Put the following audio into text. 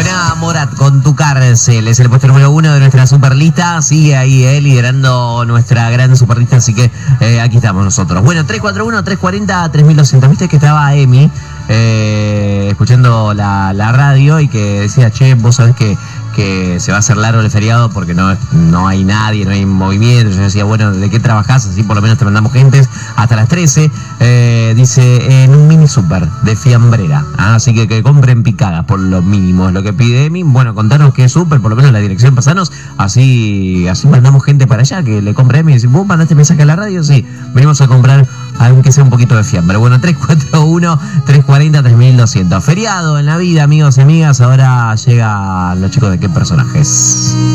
Suena Morat con Tu Cárcel, es el puesto número 1 de nuestra superlista. Sigue ahí liderando nuestra gran superlista, así que aquí estamos nosotros. Bueno, 341-340-3200. Viste que estaba Emi escuchando la radio y que decía, che, vos sabés que se va a hacer largo el feriado porque no hay nadie, no hay movimiento. Yo decía, bueno, ¿de qué trabajás? Así por lo menos te mandamos gentes hasta las 13. Dice, en un mini super de fiambrera. Así que compren picadas por lo mínimo, es lo que pide Emi. Bueno, contanos qué es super, por lo menos la dirección, pasanos. Así mandamos gente para allá que le compre Emi. Y dice, ¿vos mandaste mensaje a la radio? Sí, venimos a comprar, aunque sea un poquito de fiambre. Bueno, 341-340-3200. Feriado en la vida, amigos y amigas. Ahora llegan los chicos de Qué Personajes.